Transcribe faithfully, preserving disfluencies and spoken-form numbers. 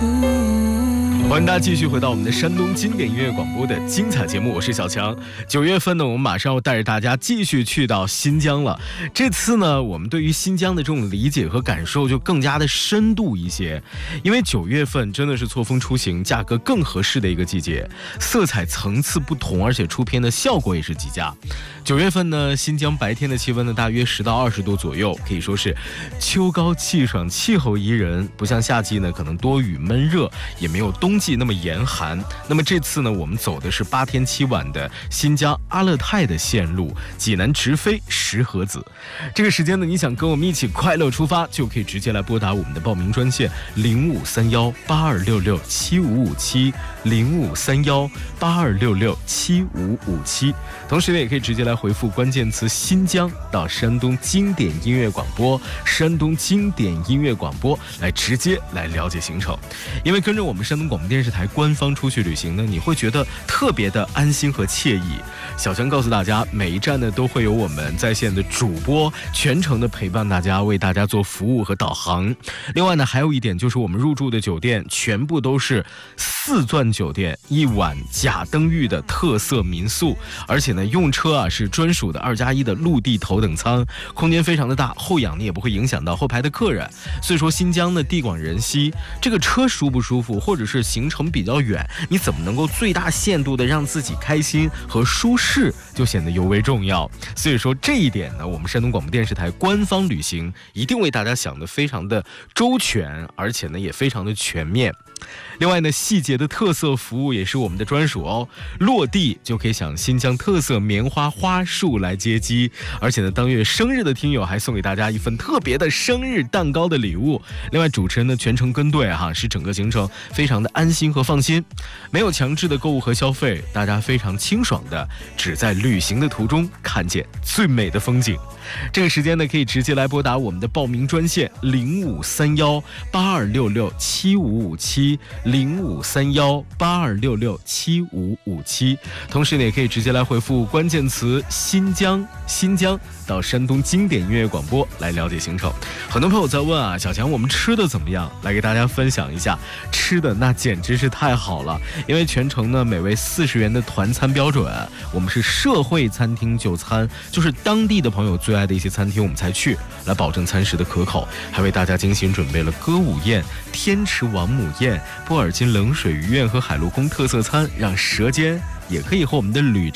欢迎大家继续回到我们的山东经典音乐广播的精彩节目，我是小强。九月份呢，我们马上要带着大家继续去到新疆了。这次呢，我们对于新疆的这种理解和感受就更加的深度一些，因为九月份真的是错峰出行，价格更合适的一个季节，色彩层次不同，而且出片的效果也是极佳。九月份呢，新疆白天的气温呢大约十到二十度左右，可以说是秋高气爽，气候宜人，不像夏季呢可能多雨闷热，也没有冬季那么严寒。那么这次呢，我们走的是八天七晚的新疆阿勒泰的线路，济南直飞石河子。这个时间呢，你想跟我们一起快乐出发，就可以直接来拨打我们的报名专线零五三幺八二六六七五五七零五三幺八二六六七五五七。同时呢，也可以直接来回复关键词新疆到山东经典音乐广播，山东经典音乐广播来直接来了解行程。因为跟着我们山东广播电视台官方出去旅行呢，你会觉得特别的安心和惬意。小强告诉大家，每一站呢都会有我们在线的主播全程的陪伴大家，为大家做服务和导航。另外呢，还有一点就是我们入住的酒店全部都是四钻酒店，一晚甲登玉的特色民宿，而且呢用车啊是专属的二加一的陆地头等舱，空间非常的大，后仰呢也不会影响到后排的客人。所以说新疆呢地广人稀，这个车舒不舒服，或者是行程比较远，你怎么能够最大限度的让自己开心和舒适，就显得尤为重要。所以说这一点呢，我们山东广播电视台官方旅行一定为大家想得非常的周全，而且呢也非常的全面。另外呢，细节的特色服务也是我们的专属哦，落地就可以享新疆特色棉花花束来接机，而且呢当月生日的听友还送给大家一份特别的生日蛋糕的礼物。另外主持人呢全程跟队哈，使整个行程非常的安心和放心，没有强制的购物和消费，大家非常清爽的只在旅行的途中看见最美的风景。这个时间呢，可以直接来拨打我们的报名专线零五三幺八二六六七五五七零五三幺八二六六七五五七。同时呢，也可以直接来回复关键词新疆新疆到山东经典音乐广播来了解行程。很多朋友在问啊，小强我们吃的怎么样？来给大家分享一下，吃的那简直是太好了，因为全程呢每位四十元的团餐标准，我们是社会餐厅就餐，就是当地的朋友最爱的一些餐厅我们才去，来保证餐食的可口，还为大家精心准备了歌舞宴、天池王母宴、波尔津冷水鱼宴和海陆空特色餐，让舌尖也可以和我们的旅